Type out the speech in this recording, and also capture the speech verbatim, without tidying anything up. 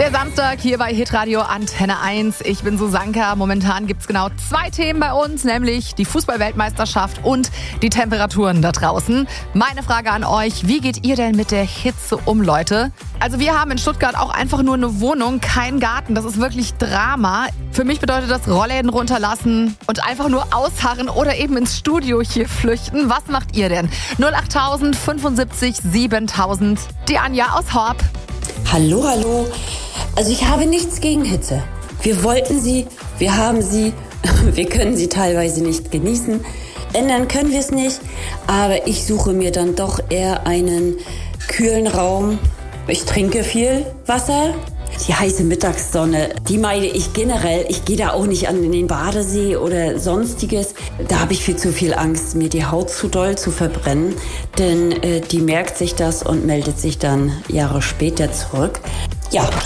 Der Samstag hier bei Hitradio Antenne eins. Ich bin Susanka. Momentan gibt es genau zwei Themen bei uns, nämlich die Fußball-Weltmeisterschaft und die Temperaturen da draußen. Meine Frage an euch, wie geht ihr denn mit der Hitze um, Leute? Also wir haben in Stuttgart auch einfach nur eine Wohnung, keinen Garten. Das ist wirklich Drama. Für mich bedeutet das Rollläden runterlassen und einfach nur ausharren oder eben ins Studio hier flüchten. Was macht ihr denn? null acht tausend fünfundsiebzig siebentausend. Die Anja aus Horb. Hallo, hallo. Also ich habe nichts gegen Hitze. Wir wollten sie, wir haben sie, wir können sie teilweise nicht genießen. Ändern können wir es nicht, aber ich suche mir dann doch eher einen kühlen Raum. Ich trinke viel Wasser. Die heiße Mittagssonne, die meide ich generell. Ich gehe da auch nicht an den Badesee oder sonstiges. Da habe ich viel zu viel Angst, mir die Haut zu doll zu verbrennen. Denn äh, die merkt sich das und meldet sich dann Jahre später zurück. Ja,